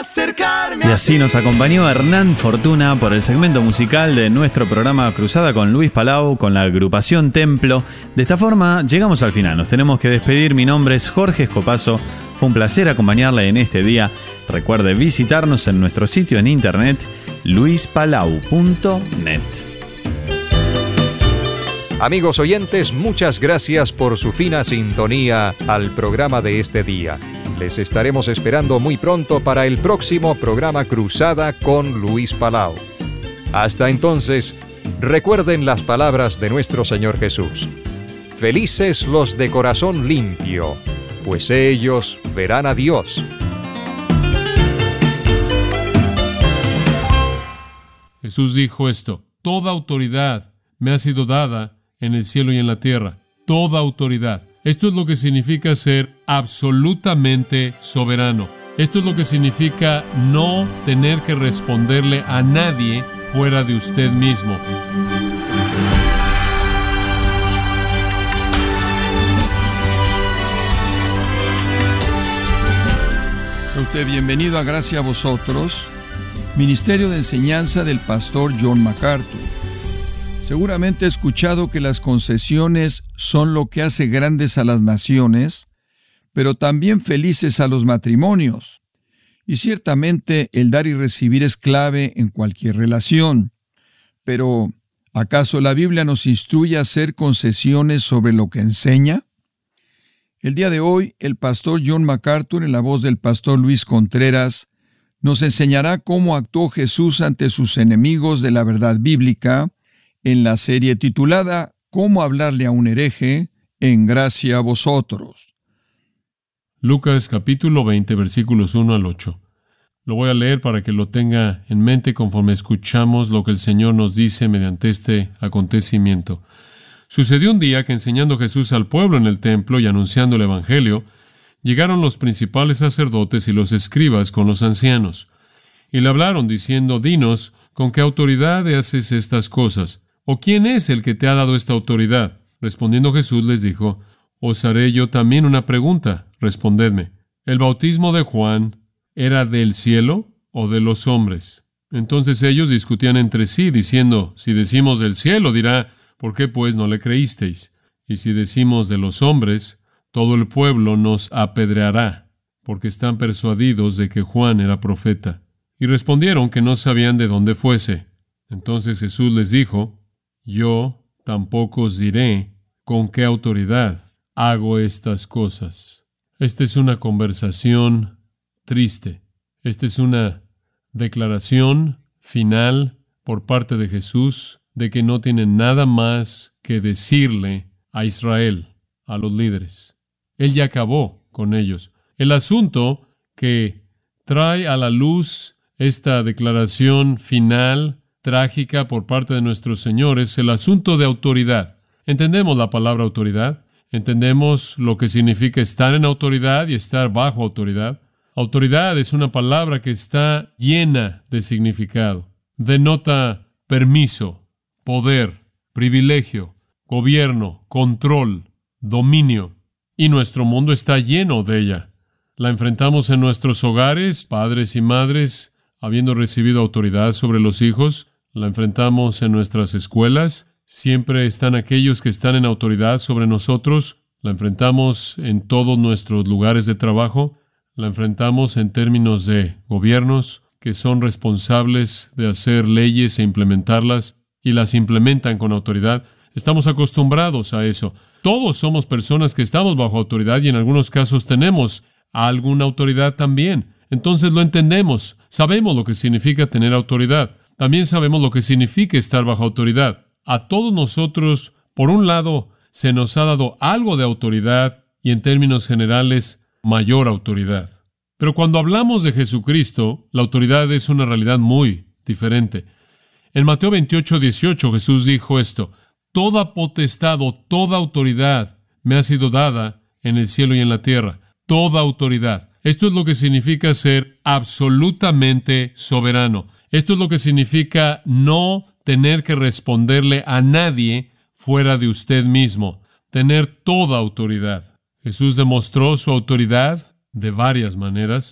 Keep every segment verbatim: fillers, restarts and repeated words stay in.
acercarme. Y así nos acompañó Hernán Fortuna por el segmento musical de nuestro programa Cruzada con Luis Palau, con la agrupación Templo. De esta forma llegamos al final, nos tenemos que despedir. Mi nombre es Jorge Escopazo, fue un placer acompañarle en este día. Recuerde visitarnos en nuestro sitio en internet luis palau punto net. Amigos oyentes, muchas gracias por su fina sintonía al programa de este día. Les estaremos esperando muy pronto para el próximo programa Cruzada con Luis Palau. Hasta entonces, recuerden las palabras de nuestro Señor Jesús. Felices los de corazón limpio, pues ellos verán a Dios. Jesús dijo esto: toda autoridad me ha sido dada en el cielo y en la tierra. Toda autoridad. Esto es lo que significa ser absolutamente soberano. Esto es lo que significa no tener que responderle a nadie fuera de usted mismo. Sea usted bienvenido a Gracia a Vosotros, Ministerio de Enseñanza del Pastor John MacArthur. Seguramente ha escuchado que las concesiones son lo que hace grandes a las naciones, pero también felices a los matrimonios. Y ciertamente el dar y recibir es clave en cualquier relación. Pero, ¿acaso la Biblia nos instruye a hacer concesiones sobre lo que enseña? El día de hoy, el pastor John MacArthur, en la voz del pastor Luis Contreras, nos enseñará cómo actuó Jesús ante sus enemigos de la verdad bíblica, en la serie titulada ¿Cómo hablarle a un hereje? En Gracia a Vosotros. Lucas capítulo veinte, versículos uno al ocho. Lo voy a leer para que lo tenga en mente conforme escuchamos lo que el Señor nos dice mediante este acontecimiento. Sucedió un día que, enseñando Jesús al pueblo en el templo y anunciando el Evangelio, llegaron los principales sacerdotes y los escribas con los ancianos, y le hablaron diciendo: dinos, ¿con qué autoridad haces estas cosas? ¿O quién es el que te ha dado esta autoridad? Respondiendo Jesús les dijo: os haré yo también una pregunta, respondedme. ¿El bautismo de Juan era del cielo o de los hombres? Entonces ellos discutían entre sí, diciendo: si decimos del cielo, dirá, ¿por qué pues no le creísteis? Y si decimos de los hombres, todo el pueblo nos apedreará, porque están persuadidos de que Juan era profeta. Y respondieron que no sabían de dónde fuese. Entonces Jesús les dijo: yo tampoco os diré con qué autoridad hago estas cosas. Esta es una conversación triste. Esta es una declaración final por parte de Jesús de que no tiene nada más que decirle a Israel, a los líderes. Él ya acabó con ellos. El asunto que trae a la luz esta declaración final trágica por parte de nuestro Señor es el asunto de autoridad. ¿Entendemos la palabra autoridad? ¿Entendemos lo que significa estar en autoridad y estar bajo autoridad? Autoridad es una palabra que está llena de significado. Denota permiso, poder, privilegio, gobierno, control, dominio. Y nuestro mundo está lleno de ella. La enfrentamos en nuestros hogares, padres y madres, habiendo recibido autoridad sobre los hijos. La enfrentamos en nuestras escuelas. Siempre están aquellos que están en autoridad sobre nosotros. La enfrentamos en todos nuestros lugares de trabajo. La enfrentamos en términos de gobiernos que son responsables de hacer leyes e implementarlas y las implementan con autoridad. Estamos acostumbrados a eso. Todos somos personas que estamos bajo autoridad y en algunos casos tenemos alguna autoridad también. Entonces lo entendemos. Sabemos lo que significa tener autoridad. También sabemos lo que significa estar bajo autoridad. A todos nosotros, por un lado, se nos ha dado algo de autoridad y en términos generales, mayor autoridad. Pero cuando hablamos de Jesucristo, la autoridad es una realidad muy diferente. En Mateo veintiocho, dieciocho, Jesús dijo esto: toda potestad o toda autoridad me ha sido dada en el cielo y en la tierra. Toda autoridad. Esto es lo que significa ser absolutamente soberano. Esto es lo que significa no tener que responderle a nadie fuera de usted mismo. Tener toda autoridad. Jesús demostró su autoridad de varias maneras.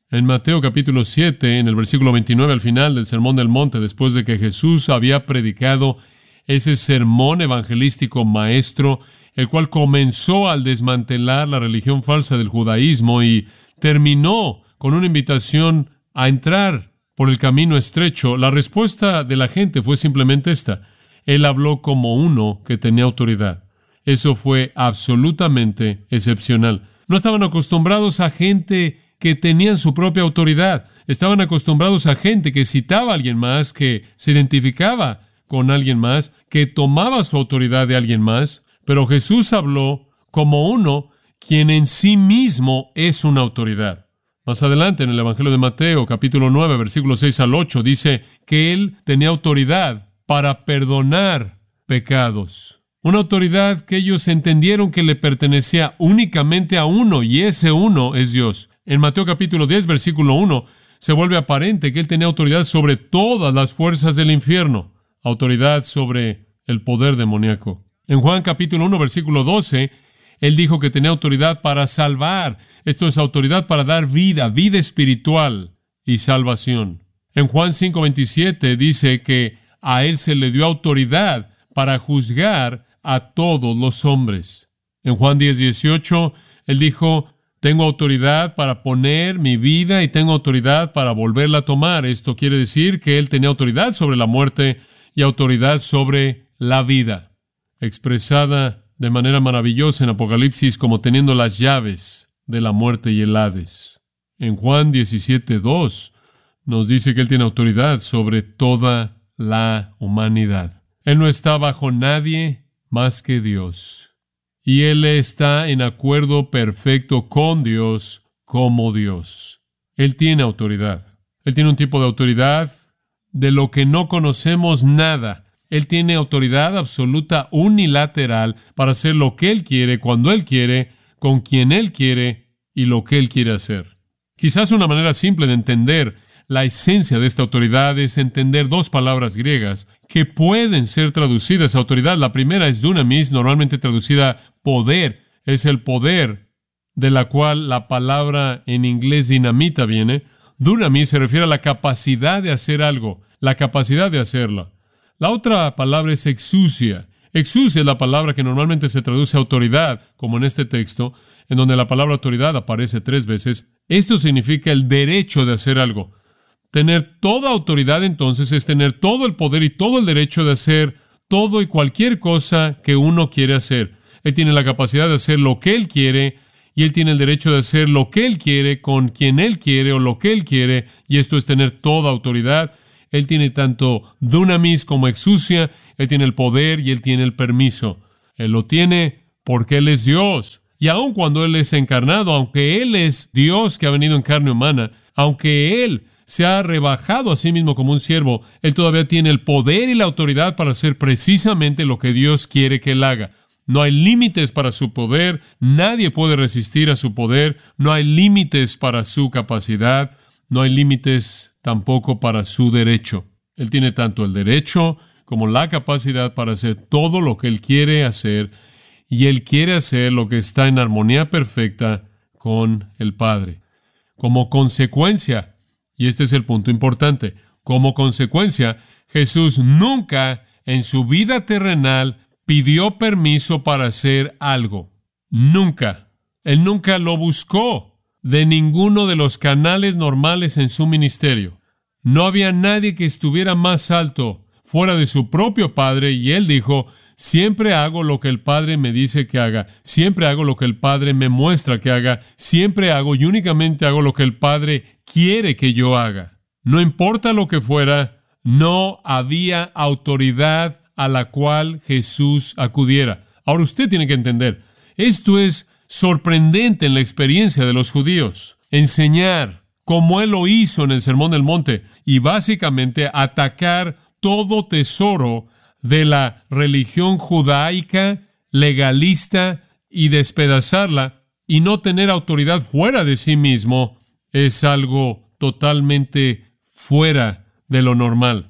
En Mateo capítulo siete, en el versículo veintinueve al final del Sermón del Monte, después de que Jesús había predicado ese sermón evangelístico maestro, el cual comenzó al desmantelar la religión falsa del judaísmo y terminó con una invitación a entrar por el camino estrecho, la respuesta de la gente fue simplemente esta: Él habló como uno que tenía autoridad. Eso fue absolutamente excepcional. No estaban acostumbrados a gente que tenían su propia autoridad. Estaban acostumbrados a gente que citaba a alguien más, que se identificaba con alguien más, que tomaba su autoridad de alguien más. Pero Jesús habló como uno quien en sí mismo es una autoridad. Más adelante, en el Evangelio de Mateo, capítulo nueve, versículos seis al ocho, dice que Él tenía autoridad para perdonar pecados. Una autoridad que ellos entendieron que le pertenecía únicamente a uno, y ese uno es Dios. En Mateo capítulo diez, versículo uno, se vuelve aparente que Él tenía autoridad sobre todas las fuerzas del infierno, autoridad sobre el poder demoníaco. En Juan capítulo uno, versículo doce, Él dijo que tenía autoridad para salvar. Esto es autoridad para dar vida, vida espiritual y salvación. En Juan cinco, veintisiete dice que a Él se le dio autoridad para juzgar a todos los hombres. En Juan diez, dieciocho, Él dijo: tengo autoridad para poner mi vida y tengo autoridad para volverla a tomar. Esto quiere decir que Él tenía autoridad sobre la muerte y autoridad sobre la vida, expresada de manera maravillosa en Apocalipsis como teniendo las llaves de la muerte y el Hades. En Juan diecisiete, dos nos dice que Él tiene autoridad sobre toda la humanidad. Él no está bajo nadie más que Dios. Y Él está en acuerdo perfecto con Dios como Dios. Él tiene autoridad. Él tiene un tipo de autoridad de lo que no conocemos nada. Él tiene autoridad absoluta unilateral para hacer lo que Él quiere, cuando Él quiere, con quien Él quiere y lo que Él quiere hacer. Quizás una manera simple de entender la esencia de esta autoridad es entender dos palabras griegas que pueden ser traducidas a autoridad. La primera es dunamis, normalmente traducida poder. Es el poder de la cual la palabra en inglés dinamita viene. Dunamis se refiere a la capacidad de hacer algo, la capacidad de hacerla. La otra palabra es exousia. Exousia es la palabra que normalmente se traduce a autoridad, como en este texto, en donde la palabra autoridad aparece tres veces. Esto significa el derecho de hacer algo. Tener toda autoridad, entonces, es tener todo el poder y todo el derecho de hacer todo y cualquier cosa que uno quiere hacer. Él tiene la capacidad de hacer lo que Él quiere, y Él tiene el derecho de hacer lo que Él quiere, con quien Él quiere o lo que Él quiere, y esto es tener toda autoridad. Él tiene tanto dunamis como exousia, Él tiene el poder y Él tiene el permiso. Él lo tiene porque Él es Dios. Y aun cuando Él es encarnado, aunque Él es Dios que ha venido en carne humana, aunque Él se ha rebajado a sí mismo como un siervo, Él todavía tiene el poder y la autoridad para hacer precisamente lo que Dios quiere que Él haga. No hay límites para su poder, nadie puede resistir a su poder, no hay límites para su capacidad, no hay límites tampoco para su derecho. Él tiene tanto el derecho como la capacidad para hacer todo lo que Él quiere hacer, y Él quiere hacer lo que está en armonía perfecta con el Padre. Como consecuencia, y este es el punto importante, como consecuencia, Jesús nunca en su vida terrenal pidió permiso para hacer algo. Nunca. Él nunca lo buscó de ninguno de los canales normales en su ministerio. No había nadie que estuviera más alto fuera de su propio Padre, y Él dijo: siempre hago lo que el Padre me dice que haga, siempre hago lo que el Padre me muestra que haga, siempre hago y únicamente hago lo que el Padre quiere que yo haga. No importa lo que fuera, no había autoridad a la cual Jesús acudiera. Ahora usted tiene que entender, esto es sorprendente en la experiencia de los judíos. Enseñar, como Él lo hizo en el Sermón del Monte, y básicamente atacar todo tesoro de la religión judaica, legalista, y despedazarla, y no tener autoridad fuera de sí mismo, es algo totalmente fuera de lo normal.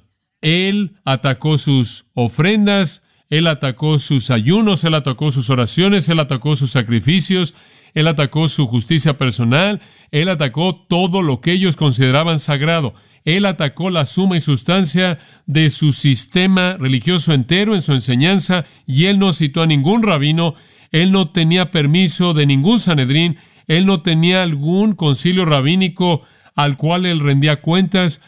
Él atacó sus ofrendas, Él atacó sus ayunos, Él atacó sus oraciones, Él atacó sus sacrificios, Él atacó su justicia personal. Él atacó todo lo que ellos consideraban sagrado. Él atacó la suma y sustancia de su sistema religioso entero en su enseñanza, y él no citó a ningún rabino. Él no tenía permiso de ningún Sanedrín. Él no tenía algún concilio rabínico al cual él rendía cuentas.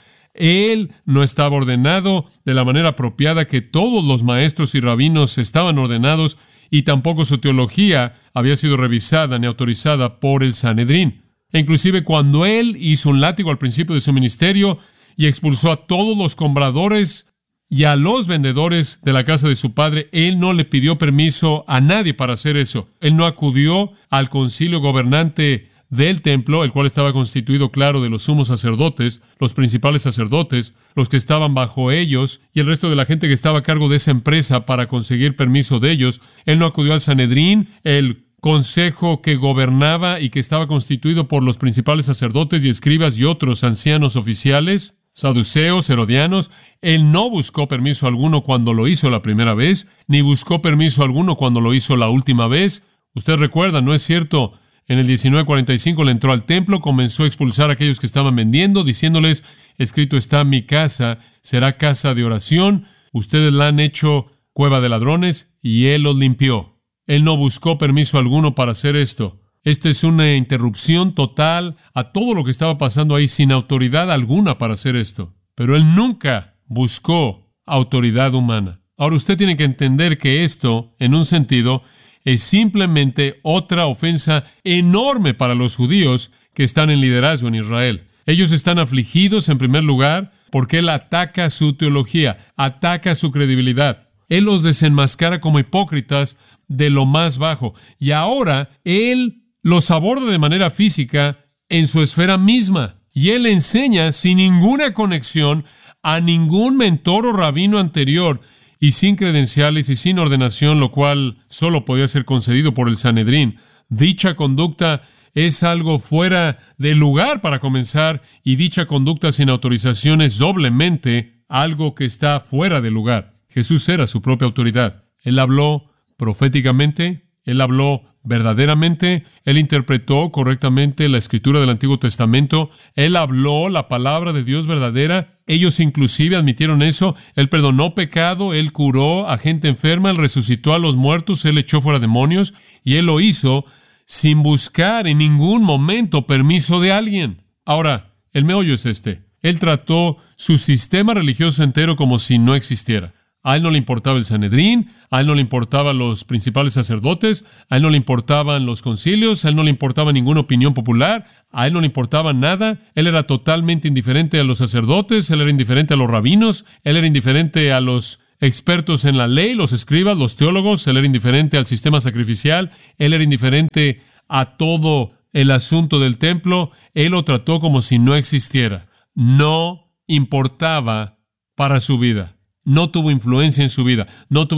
Él no estaba ordenado de la manera apropiada que todos los maestros y rabinos estaban ordenados, y tampoco su teología había sido revisada ni autorizada por el Sanedrín. E inclusive cuando él hizo un látigo al principio de su ministerio y expulsó a todos los compradores y a los vendedores de la casa de su padre, él no le pidió permiso a nadie para hacer eso. Él no acudió al concilio gobernante del templo, el cual estaba constituido, claro, de los sumos sacerdotes, los principales sacerdotes, los que estaban bajo ellos, y el resto de la gente que estaba a cargo de esa empresa para conseguir permiso de ellos. Él no acudió al Sanedrín, el consejo que gobernaba y que estaba constituido por los principales sacerdotes y escribas y otros ancianos oficiales, saduceos, herodianos. Él no buscó permiso alguno cuando lo hizo la primera vez, ni buscó permiso alguno cuando lo hizo la última vez. Usted recuerda, ¿no es cierto? En el diecinueve cuarenta y cinco le entró al templo, comenzó a expulsar a aquellos que estaban vendiendo, diciéndoles: escrito está, mi casa será casa de oración. Ustedes la han hecho cueva de ladrones, y él los limpió. Él no buscó permiso alguno para hacer esto. Esta es una interrupción total a todo lo que estaba pasando ahí, sin autoridad alguna para hacer esto. Pero él nunca buscó autoridad humana. Ahora usted tiene que entender que esto, en un sentido, es simplemente otra ofensa enorme para los judíos que están en liderazgo en Israel. Ellos están afligidos, en primer lugar, porque él ataca su teología, ataca su credibilidad. Él los desenmascara como hipócritas de lo más bajo. Y ahora él los aborda de manera física en su esfera misma. Y él enseña sin ninguna conexión a ningún mentor o rabino anterior, y sin credenciales y sin ordenación, lo cual solo podía ser concedido por el Sanedrín. Dicha conducta es algo fuera de lugar para comenzar, y dicha conducta sin autorización es doblemente algo que está fuera de lugar. Jesús era su propia autoridad. Él habló proféticamente, él habló verdaderamente, él interpretó correctamente la escritura del Antiguo Testamento, él habló la palabra de Dios verdadera. Ellos inclusive admitieron eso. Él perdonó pecado, él curó a gente enferma, él resucitó a los muertos, él echó fuera demonios, y él lo hizo sin buscar en ningún momento permiso de alguien. Ahora, el meollo es este: él trató su sistema religioso entero como si no existiera. A él no le importaba el Sanedrín, a él no le importaban los principales sacerdotes, a él no le importaban los concilios, a él no le importaba ninguna opinión popular, a él no le importaba nada. Él era totalmente indiferente a los sacerdotes, él era indiferente a los rabinos, él era indiferente a los expertos en la ley, los escribas, los teólogos, él era indiferente al sistema sacrificial, él era indiferente a todo el asunto del templo. Él lo trató como si no existiera. No importaba para su vida. No tuvo influencia en su vida. No tuvo